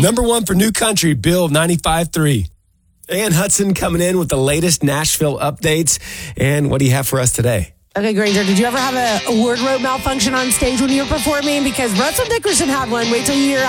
Number one for New Country, Bill 95.3. Ann Hudson coming in with the latest Nashville updates. And what do you have for us today? Okay, Granger, did you ever have a wardrobe malfunction on stage when you were performing? Because Russell Dickerson had one. Wait till you hear